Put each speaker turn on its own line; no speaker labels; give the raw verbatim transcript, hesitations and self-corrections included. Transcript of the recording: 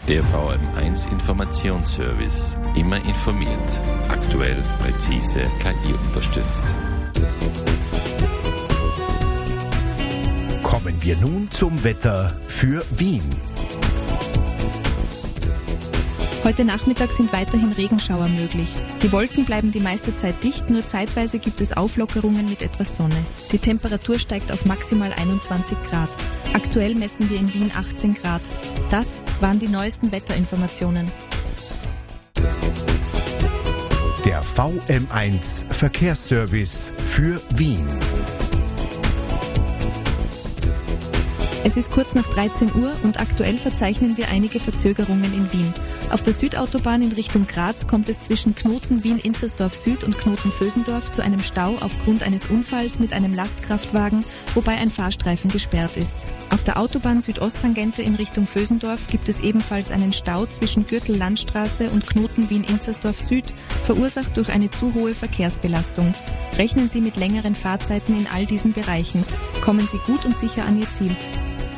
Der V M eins Informationsservice. Immer informiert. Aktuell, präzise, K I unterstützt.
Kommen wir nun zum Wetter für Wien.
Heute Nachmittag sind weiterhin Regenschauer möglich. Die Wolken bleiben die meiste Zeit dicht, nur zeitweise gibt es Auflockerungen mit etwas Sonne. Die Temperatur steigt auf maximal einundzwanzig Grad. Aktuell messen wir in Wien achtzehn Grad. Das waren die neuesten Wetterinformationen.
Der V M eins Verkehrsservice für Wien.
Es ist kurz nach dreizehn Uhr und aktuell verzeichnen wir einige Verzögerungen in Wien. Auf der Südautobahn in Richtung Graz kommt es zwischen Knoten Wien-Inzersdorf Süd und Knoten-Vösendorf zu einem Stau aufgrund eines Unfalls mit einem Lastkraftwagen, wobei ein Fahrstreifen gesperrt ist. Auf der Autobahn Südosttangente in Richtung Vösendorf gibt es ebenfalls einen Stau zwischen Gürtel-Landstraße und Knoten Wien-Inzersdorf Süd, verursacht durch eine zu hohe Verkehrsbelastung. Rechnen Sie mit längeren Fahrzeiten in all diesen Bereichen. Kommen Sie gut und sicher an Ihr Ziel.